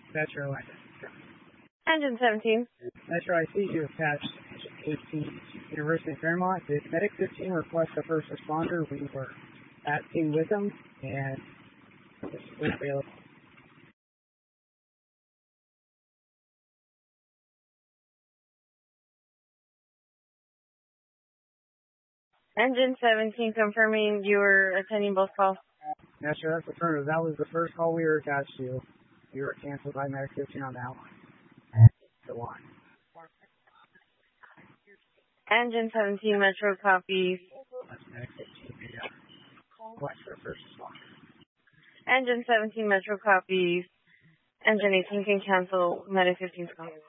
Metro, Engine 17. Metro, I see you attached 15, University of Fairmont. Did Medic 15 request a first responder? We were at scene with them, and this was available. Engine 17 confirming you were attending both calls. Metro, that's affirmative. That was the first call we were attached to. We were canceled by Medic 15 on that one. The one. Engine 17 Metro copies. That's Medic 15. Yeah. Request for first responder. Engine 17 Metro copies. Engine 18 can cancel Medic 15's call.